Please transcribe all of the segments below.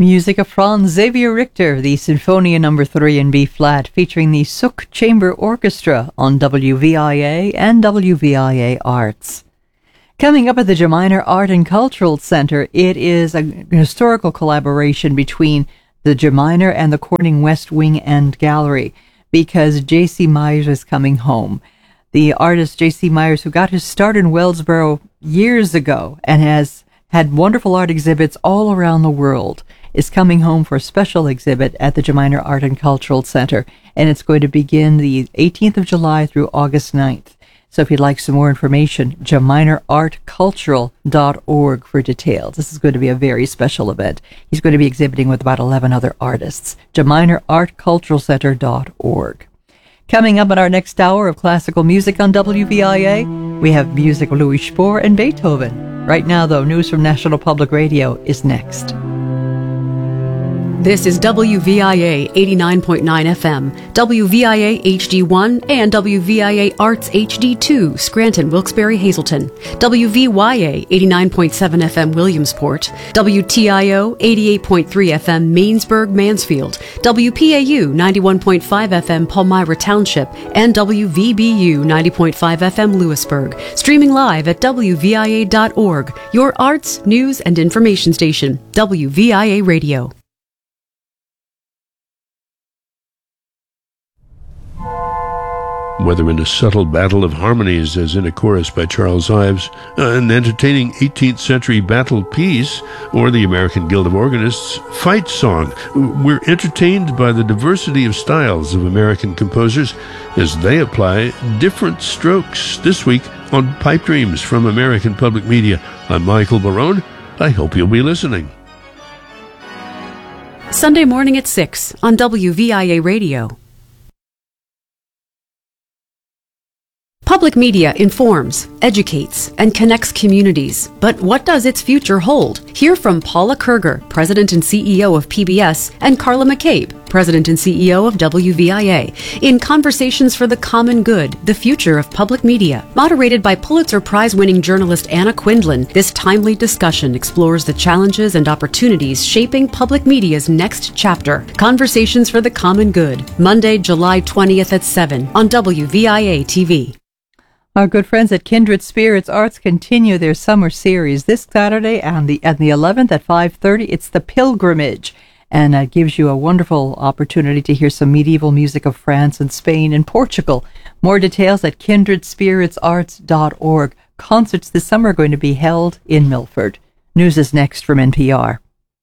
Music of Franz Xavier Richter, the Sinfonia No. 3 in B-flat, featuring the Suk Chamber Orchestra on WVIA and WVIA Arts. Coming up at the Jaminer Art and Cultural Center, it is a historical collaboration between the Jaminer and the Corning West Wing End Gallery, because J.C. Myers is coming home. The artist J.C. Myers, who got his start in Wellsboro years ago and has had wonderful art exhibits all around the world, is coming home for a special exhibit at the Jaminer Art and Cultural Center, and it's going to begin the 18th of July through August 9th. So if you'd like some more information, JaminerArtCultural.org for details. This is going to be a very special event. He's going to be exhibiting with about 11 other artists. JaminerArtCulturalCenter.org. Coming up in our next hour of classical music on WVIA, we have music of Louis Spohr and Beethoven. Right now, though, news from National Public Radio is next. This is WVIA 89.9 FM, WVIA HD1, and WVIA Arts HD2, Scranton, Wilkes-Barre, Hazleton, WVYA 89.7 FM, Williamsport, WTIO 88.3 FM, Mainsburg, Mansfield, WPAU 91.5 FM, Palmyra Township, and WVBU 90.5 FM, Lewisburg. Streaming live at WVIA.org, your arts, news, and information station, WVIA Radio. Whether in a subtle battle of harmonies as in a chorus by Charles Ives, an entertaining 18th century battle piece, or the American Guild of Organists' fight song, we're entertained by the diversity of styles of American composers as they apply different strokes. This week on Pipe Dreams from American Public Media, I'm Michael Barone. I hope you'll be listening. Sunday morning at 6 on WVIA Radio. Public media informs, educates, and connects communities. But what does its future hold? Hear from Paula Kerger, President and CEO of PBS, and Carla McCabe, President and CEO of WVIA, in Conversations for the Common Good, the Future of Public Media. Moderated by Pulitzer Prize-winning journalist Anna Quindlen, this timely discussion explores the challenges and opportunities shaping public media's next chapter. Conversations for the Common Good, Monday, July 20th at 7 on WVIA TV. Our good friends at Kindred Spirits Arts continue their summer series this Saturday and the 11th at 5:30. It's The Pilgrimage, and it gives you a wonderful opportunity to hear some medieval music of France and Spain and Portugal. More details at kindredspiritsarts.org. Concerts this summer are going to be held in Milford. News is next from NPR.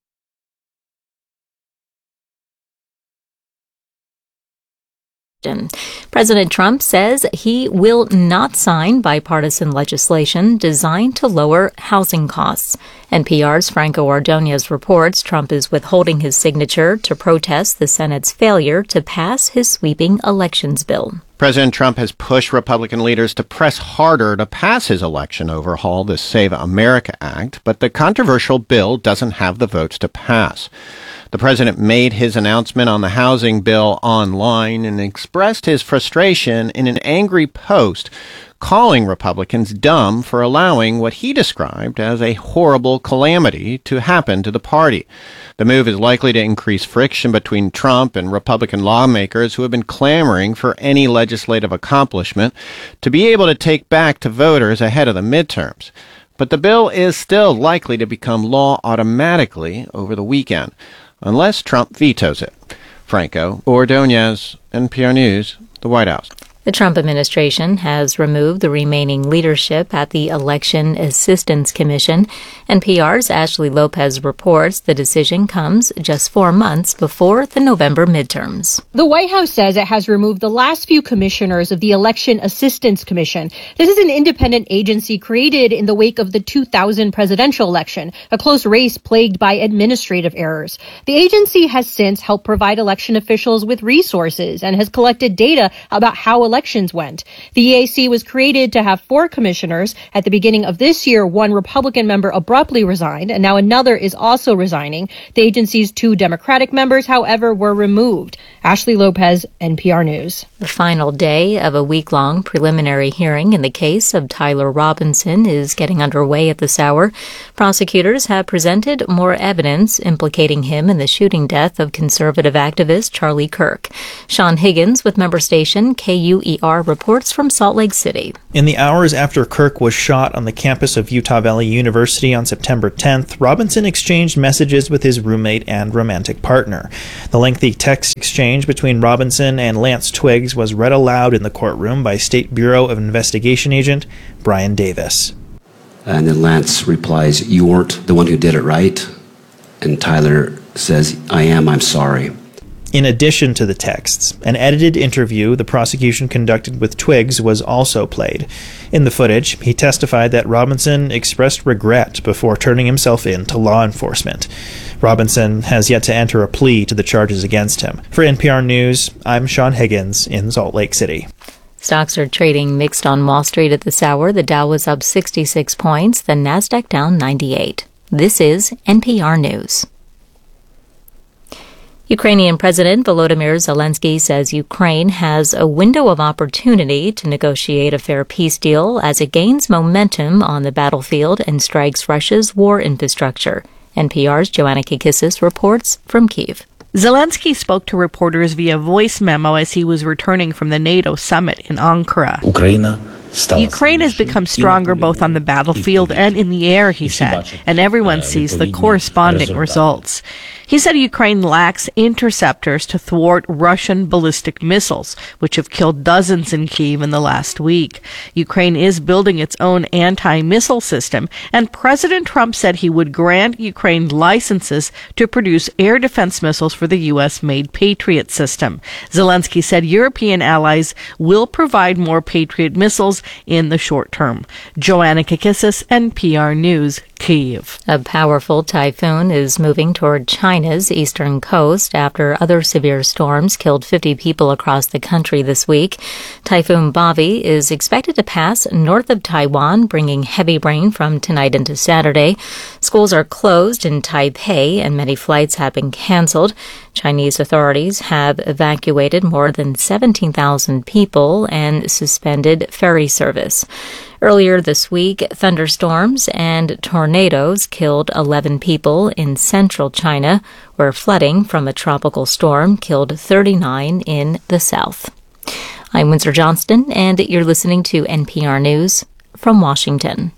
President Trump says he will not sign bipartisan legislation designed to lower housing costs. NPR's Franco Ordonez reports Trump is withholding his signature to protest the Senate's failure to pass his sweeping elections bill. President Trump has pushed Republican leaders to press harder to pass his election overhaul, the Save America Act, but the controversial bill doesn't have the votes to pass. The president made his announcement on the housing bill online and expressed his frustration in an angry post, calling Republicans dumb for allowing what he described as a horrible calamity to happen to the party. The move is likely to increase friction between Trump and Republican lawmakers who have been clamoring for any legislative accomplishment to be able to take back to voters ahead of the midterms. But the bill is still likely to become law automatically over the weekend, unless Trump vetoes it. Franco Ordonez, NPR News, the White House. The Trump administration has removed the remaining leadership at the Election Assistance Commission. NPR's Ashley Lopez reports the decision comes just 4 months before the November midterms. The White House says it has removed the last few commissioners of the Election Assistance Commission. This is an independent agency created in the wake of the 2000 presidential election, a close race plagued by administrative errors. The agency has since helped provide election officials with resources and has collected data about how elections went. The EAC was created to have 4 commissioners. At the beginning of this year, one Republican member abruptly resigned, and now another is also resigning. The agency's 2 Democratic members, however, were removed. Ashley Lopez, NPR News. The final day of a week-long preliminary hearing in the case of Tyler Robinson is getting underway at this hour. Prosecutors have presented more evidence implicating him in the shooting death of conservative activist Charlie Kirk. Sean Higgins with member station KUER reports from Salt Lake City. In the hours after Kirk was shot on the campus of Utah Valley University on September 10th, Robinson exchanged messages with his roommate and romantic partner. The lengthy text exchange between Robinson and Lance Twiggs was read aloud in the courtroom by State Bureau of Investigation agent Brian Davis. And then Lance replies, "You weren't the one who did it, right?" And Tyler says, "I am, I'm sorry." In addition to the texts, an edited interview the prosecution conducted with Twiggs was also played. In the footage, he testified that Robinson expressed regret before turning himself in to law enforcement. Robinson has yet to enter a plea to the charges against him. For NPR News, I'm Sean Higgins in Salt Lake City. Stocks are trading mixed on Wall Street at this hour. The Dow was up 66 points, the Nasdaq down 98. This is NPR News. Ukrainian President Volodymyr Zelensky says Ukraine has a window of opportunity to negotiate a fair peace deal as it gains momentum on the battlefield and strikes Russia's war infrastructure. NPR's Joanna Kikissis reports from Kyiv. Zelensky spoke to reporters via voice memo as he was returning from the NATO summit in Ankara. Ukraine has become stronger both on the battlefield and in the air, he said, and everyone sees the corresponding results. He said Ukraine lacks interceptors to thwart Russian ballistic missiles, which have killed dozens in Kyiv in the last week. Ukraine is building its own anti-missile system, and President Trump said he would grant Ukraine licenses to produce air defense missiles for the U.S.-made Patriot system. Zelensky said European allies will provide more Patriot missiles in the short term. Joanna Kikissis, NPR News, Kyiv. A powerful typhoon is moving toward China's eastern coast after other severe storms killed 50 people across the country this week. Typhoon Bavi is expected to pass north of Taiwan, bringing heavy rain from tonight into Saturday. Schools are closed in Taipei and many flights have been canceled. Chinese authorities have evacuated more than 17,000 people and suspended ferry service. Earlier this week, thunderstorms and tornadoes killed 11 people in central China, where flooding from a tropical storm killed 39 in the south. I'm Windsor Johnston, and you're listening to NPR News from Washington.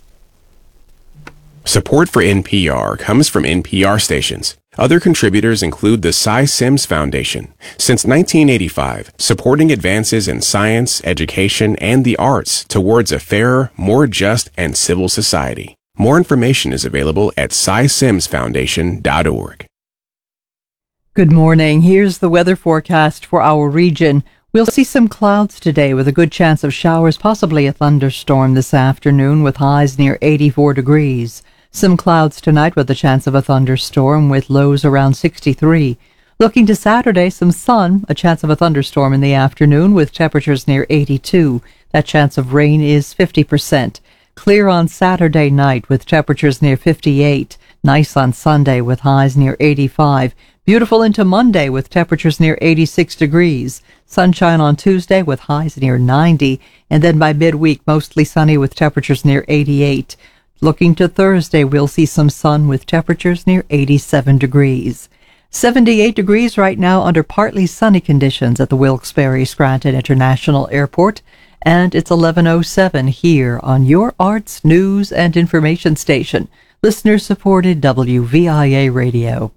Support for NPR comes from NPR stations. Other contributors include the Cy Sims Foundation. Since 1985, supporting advances in science, education, and the arts towards a fairer, more just, and civil society. More information is available at cysimsfoundation.org. Good morning. Here's the weather forecast for our region. We'll see some clouds today with a good chance of showers, possibly a thunderstorm this afternoon with highs near 84 degrees. Some clouds tonight with a chance of a thunderstorm with lows around 63. Looking to Saturday, some sun, a chance of a thunderstorm in the afternoon with temperatures near 82. That chance of rain is 50%. Clear on Saturday night with temperatures near 58. Nice on Sunday with highs near 85. Beautiful into Monday with temperatures near 86 degrees. Sunshine on Tuesday with highs near 90. And then by midweek, mostly sunny with temperatures near 88. Looking to Thursday, we'll see some sun with temperatures near 87 degrees. 78 degrees right now under partly sunny conditions at the Wilkes-Barre Scranton International Airport. And it's 11:07 here on your arts, news, and information station. Listener-supported WVIA Radio.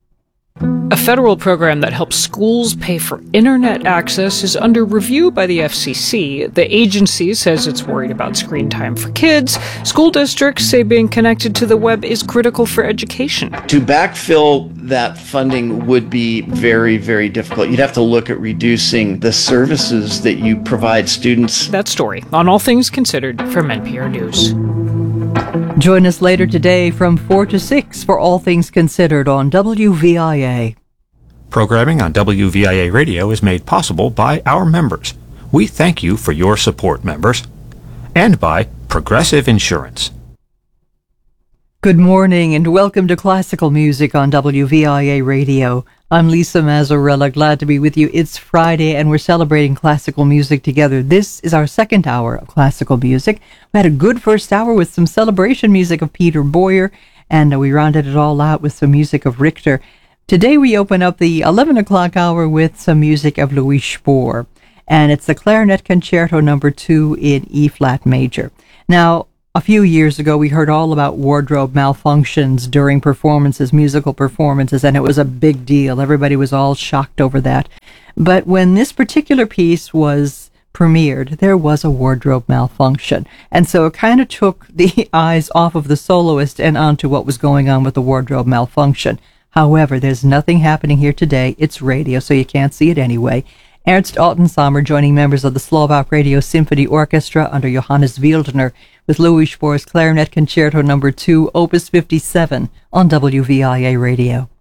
A federal program that helps schools pay for internet access is under review by the FCC. The agency says it's worried about screen time for kids. School districts say being connected to the web is critical for education. To backfill that funding would be very, very difficult. You'd have to look at reducing the services that you provide students. That story on All Things Considered from NPR News. Join us later today from 4 to 6 for All Things Considered on WVIA. Programming on WVIA Radio is made possible by our members. We thank you for your support, members. And by Progressive Insurance. Good morning and welcome to Classical Music on WVIA Radio. I'm Lisa Mazzarella, glad to be with you. It's Friday and we're celebrating classical music together. This is our second hour of classical music. We had a good first hour with some celebration music of Peter Boyer, and we rounded it all out with some music of Richter. Today we open up the 11 o'clock hour with some music of Louis Spohr, and it's the Clarinet Concerto No. 2 in E-flat major. Now, a few years ago, we heard all about wardrobe malfunctions during performances, musical performances, and it was a big deal. Everybody was all shocked over that. But when this particular piece was premiered, there was a wardrobe malfunction. And so it kind of took the eyes off of the soloist and onto what was going on with the wardrobe malfunction. However, there's nothing happening here today. It's radio, so you can't see it anyway. Ernst Altensamer joining members of the Slovak Radio Symphony Orchestra under Johannes Wildner with Louis Spohr's Clarinet Concerto No. 2, Opus 57 on WVIA Radio.